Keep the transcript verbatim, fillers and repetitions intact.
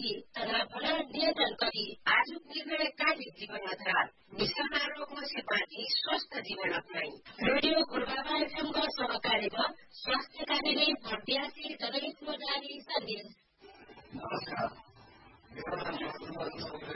लागि तनावपूर्ण नियन्त्रण गरी आजुक निर्णय कार्य जीवन आधार निशाना रोग से बाँची स्वस्थ जीवन अपनाई। रेडियो पूर्वामा एफएमको सहकार्यमा स्वास्थ्य कार्यालय भट्यासी जनहितको जारी सन्देश। नमस्कार।